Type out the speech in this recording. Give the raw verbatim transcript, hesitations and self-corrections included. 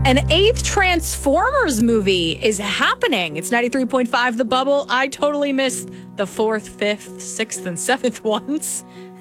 An eighth Transformers movie is happening. It's ninety-three point five The Bubble. I totally missed the fourth, fifth, sixth, and seventh ones.